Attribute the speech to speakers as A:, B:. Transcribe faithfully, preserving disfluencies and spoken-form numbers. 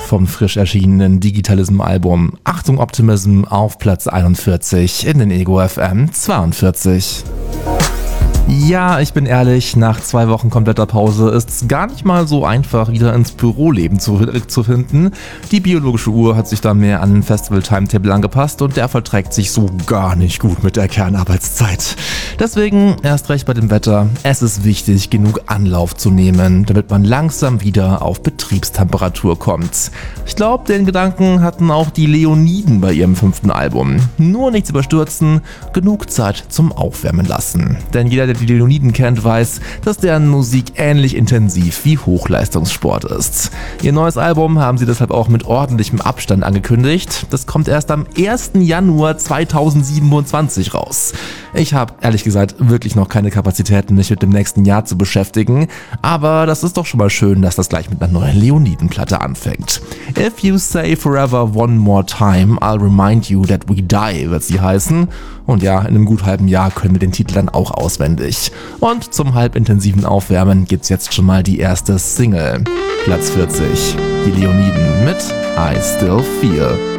A: vom frisch erschienenen Digitalism-Album Achtung Optimism auf Platz einundvierzig in den Ego F M zweiundvierzig. Ja, ich bin ehrlich, nach zwei Wochen kompletter Pause ist es gar nicht mal so einfach, wieder ins Büroleben zurückzufinden. Die biologische Uhr hat sich da mehr an den Festival-Timetable angepasst und der verträgt sich so gar nicht gut mit der Kernarbeitszeit. Deswegen, erst recht bei dem Wetter, es ist wichtig, genug Anlauf zu nehmen, damit man langsam wieder auf Betriebstemperatur kommt. Ich glaube, den Gedanken hatten auch die Leoniden bei ihrem fünften Album. Nur nichts überstürzen, genug Zeit zum Aufwärmen lassen. Denn jeder, der die Leoniden kennt, weiß, dass deren Musik ähnlich intensiv wie Hochleistungssport ist. Ihr neues Album haben sie deshalb auch mit ordentlichem Abstand angekündigt. Das kommt erst am ersten Januar zweitausendsiebenundzwanzig raus. Ich habe ehrlich gesagt wirklich noch keine Kapazitäten, mich mit dem nächsten Jahr zu beschäftigen, aber das ist doch schon mal schön, dass das gleich mit einer neuen Leoniden-Platte anfängt. If You Say Forever One More Time, I'll Remind You That We Die wird sie heißen. Und ja, in einem gut halben Jahr können wir den Titel dann auch auswendig. Und zum halbintensiven Aufwärmen gibt's jetzt schon mal die erste Single. Platz vierzig, die Leoniden mit I Still Feel.